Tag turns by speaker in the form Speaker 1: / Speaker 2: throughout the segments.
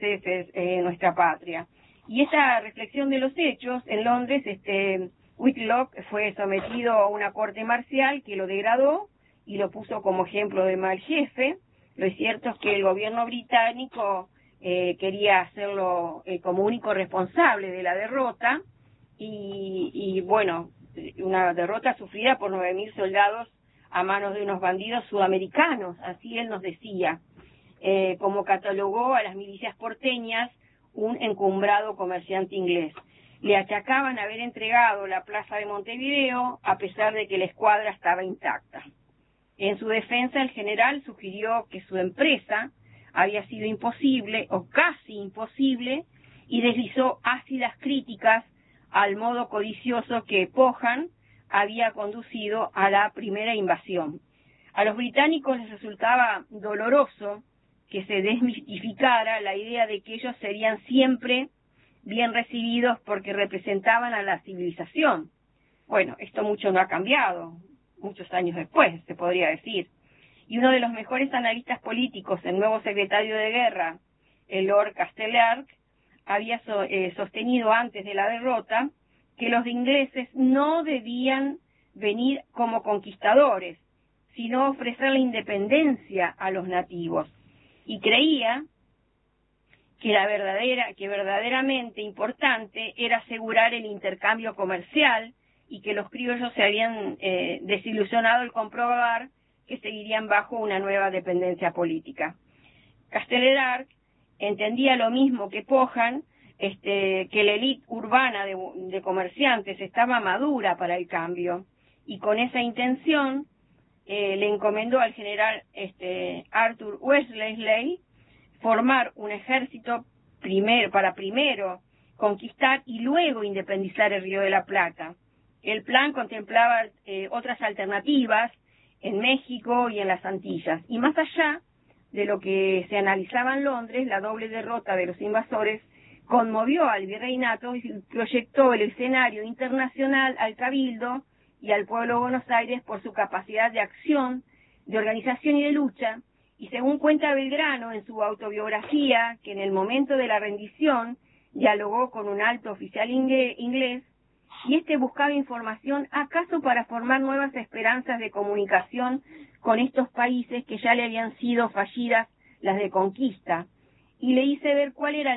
Speaker 1: franceses en nuestra patria. Y esta reflexión de los hechos, en Londres, Whitlock fue sometido a una corte marcial que lo degradó y lo puso como ejemplo de mal jefe. Lo cierto es que el gobierno británico quería hacerlo como único responsable de la derrota, y bueno, una derrota sufrida por 9.000 soldados a manos de unos bandidos sudamericanos, así él nos decía, como catalogó a las milicias porteñas un encumbrado comerciante inglés. Le achacaban haber entregado la plaza de Montevideo a pesar de que la escuadra estaba intacta. En su defensa, el general sugirió que su empresa había sido imposible o casi imposible y deslizó ácidas críticas al modo codicioso que Pohang había conducido a la primera invasión. A los británicos les resultaba doloroso que se desmitificara la idea de que ellos serían siempre bien recibidos porque representaban a la civilización. Bueno, esto mucho no ha cambiado, muchos años después, se podría decir. Y uno de los mejores analistas políticos, el nuevo secretario de Guerra, el Lord Castlereagh, había sostenido antes de la derrota que los ingleses no debían venir como conquistadores, sino ofrecer la independencia a los nativos. Y creía que verdaderamente importante era asegurar el intercambio comercial y que los criollos se habían desilusionado al comprobar que seguirían bajo una nueva dependencia política. Castlereagh entendía lo mismo que Pohang, que la élite urbana de comerciantes estaba madura para el cambio, y con esa intención le encomendó al general Arthur Wellesley formar un ejército para primero conquistar y luego independizar el Río de la Plata. El plan contemplaba otras alternativas en México y en las Antillas, y más allá de lo que se analizaba en Londres, la doble derrota de los invasores conmovió al virreinato y proyectó el escenario internacional al Cabildo y al pueblo de Buenos Aires por su capacidad de acción, de organización y de lucha. Y según cuenta Belgrano en su autobiografía, que en el momento de la rendición dialogó con un alto oficial inglés, y buscaba información acaso para formar nuevas esperanzas de comunicación con estos países que ya le habían sido fallidas las de conquista, y le hice ver cuál era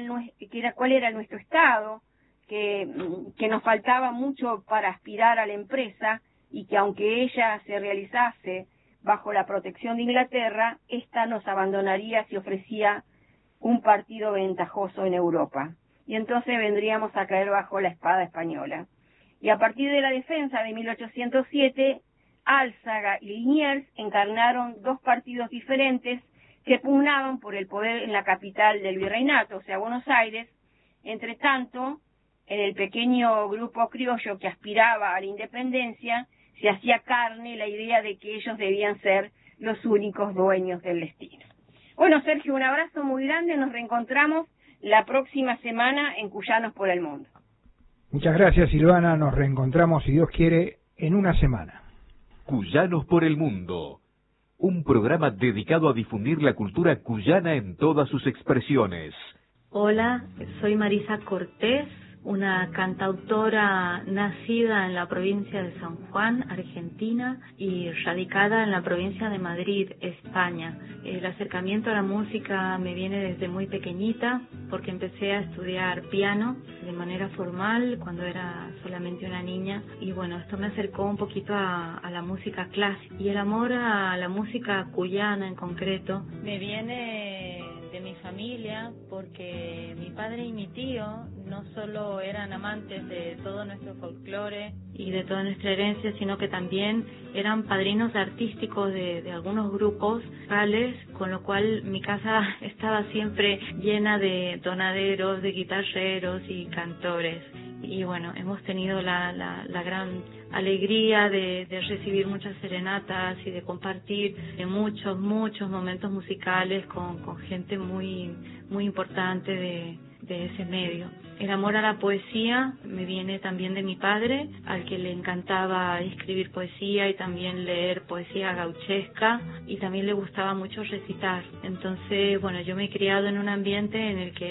Speaker 1: nuestro estado, que nos faltaba mucho para aspirar a la empresa, y que aunque ella se realizase bajo la protección de Inglaterra, esta nos abandonaría si ofrecía un partido ventajoso en Europa, y entonces vendríamos a caer bajo la espada española. Y a partir de la defensa de 1807, Álzaga y Liniers encarnaron dos partidos diferentes que pugnaban por el poder en la capital del virreinato, o sea, Buenos Aires. Entre tanto, en el pequeño grupo criollo que aspiraba a la independencia, se hacía carne la idea de que ellos debían ser los únicos dueños del destino. Bueno, Sergio, un abrazo muy grande, nos reencontramos la próxima semana en Cuyanos por el Mundo.
Speaker 2: Muchas gracias, Silvana, nos reencontramos, si Dios quiere, en una semana.
Speaker 3: Cuyanos por el Mundo, un programa dedicado a difundir la cultura cuyana en todas sus expresiones.
Speaker 4: Hola, soy Marisa Cortés, una cantautora nacida en la provincia de San Juan, Argentina, y radicada en la provincia de Madrid, España. El acercamiento a la música me viene desde muy pequeñita, porque empecé a estudiar piano de manera formal cuando era solamente una niña, y bueno, esto me acercó un poquito a la música clásica, y el amor a la música cuyana en concreto me viene de mi familia, porque mi padre y mi tío no solo eran amantes de todo nuestro folclore y de toda nuestra herencia, sino que también eran padrinos artísticos de algunos grupos locales, con lo cual mi casa estaba siempre llena de tonaderos, de guitarreros y cantores. Y bueno, hemos tenido la gran alegría de recibir muchas serenatas y de compartir muchos momentos musicales con gente muy importante de ese medio. El amor a la poesía me viene también de mi padre, al que le encantaba escribir poesía y también leer poesía gauchesca, y también le gustaba mucho recitar. Entonces, bueno, yo me he criado en un ambiente en el que